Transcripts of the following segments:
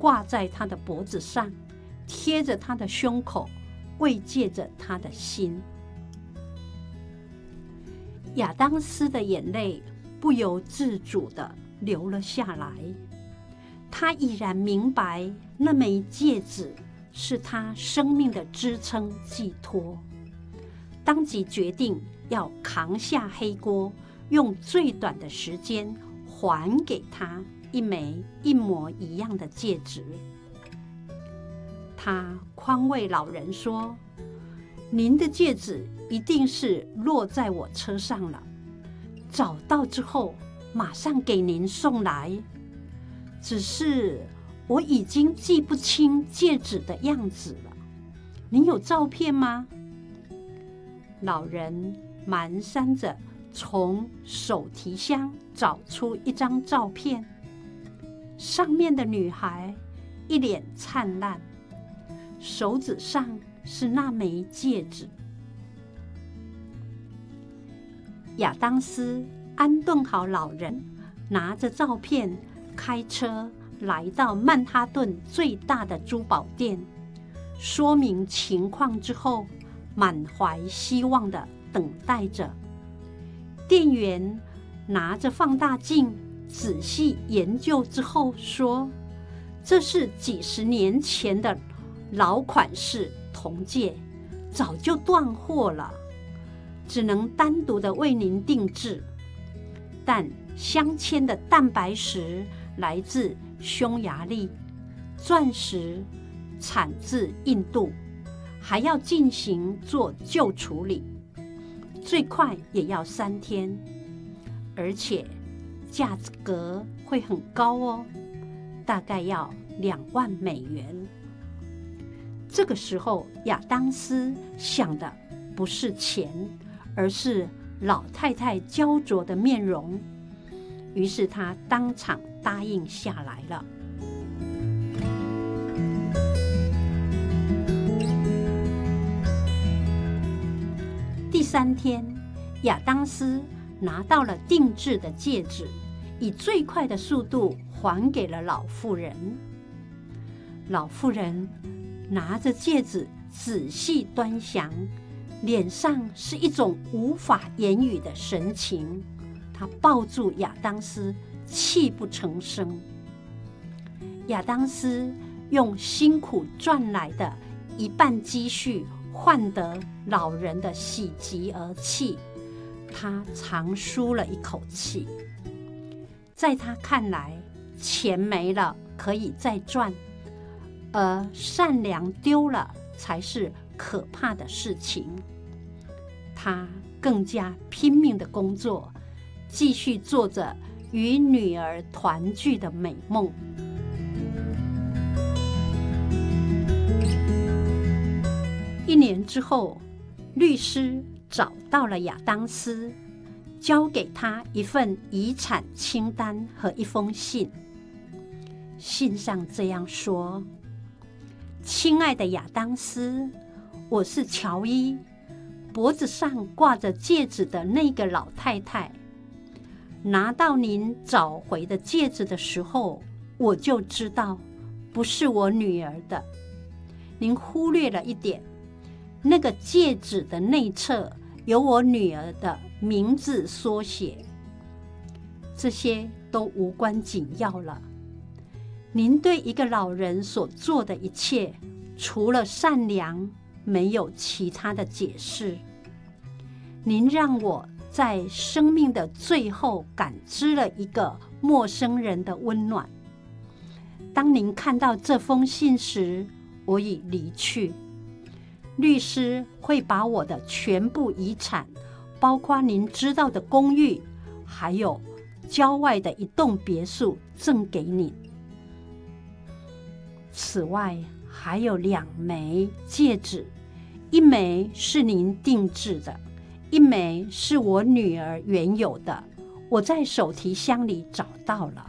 挂在他的脖子上，贴着他的胸口，慰藉着他的心。亚当斯的眼泪不由自主地流了下来。他已然明白，那枚戒指是他生命的支撑寄托，当即决定要扛下黑锅，用最短的时间还给他一枚一模一样的戒指。他宽慰老人说：“您的戒指一定是落在我车上了，找到之后马上给您送来。只是我已经记不清戒指的样子了，您有照片吗？”老人蹒跚着从手提箱找出一张照片，上面的女孩一脸灿烂，手指上是那枚戒指。亚当斯安顿好老人，拿着照片开车来到曼哈顿最大的珠宝店，说明情况之后，满怀希望地等待着。店员拿着放大镜仔细研究之后说：“这是几十年前的老款式铜戒，早就断货了，只能单独的为您定制。但镶嵌的蛋白石来自匈牙利，钻石产自印度，还要进行做旧处理，最快也要3天，而且价格会很高哦，大概要2万美元。”这个时候，亚当斯想的不是钱，而是老太太焦灼的面容，于是他当场答应下来了。第3天，亚当斯拿到了定制的戒指，以最快的速度还给了老妇人。老妇人拿着戒指仔细端详，脸上是一种无法言语的神情。她抱住亚当斯，泣不成声。亚当斯用辛苦赚来的1半积蓄换得老人的喜极而泣，他长舒了一口气。在他看来，钱没了可以再赚，而善良丢了才是可怕的事情。他更加拼命的工作，继续做着与女儿团聚的美梦。1年之后，律师找到了亚当斯，交给他一份遗产清单和一封信。信上这样说：“亲爱的亚当斯，我是乔伊，脖子上挂着戒指的那个老太太。拿到您找回的戒指的时候，我就知道不是我女儿的。您忽略了一点，那个戒指的内侧有我女儿的名字缩写。这些都无关紧要了。您对一个老人所做的一切，除了善良，没有其他的解释。您让我在生命的最后感知了一个陌生人的温暖。当您看到这封信时，我已离去。律师会把我的全部遗产，包括您知道的公寓，还有郊外的一栋别墅赠给你。此外，还有2枚戒指，一枚是您定制的，一枚是我女儿原有的，我在手提箱里找到了。”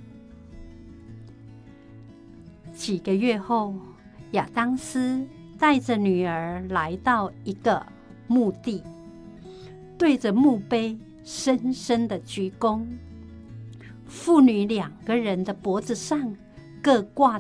几个月后，亚当斯带着女儿来到一个墓地，对着墓碑深深的鞠躬。父女2个人的脖子上各挂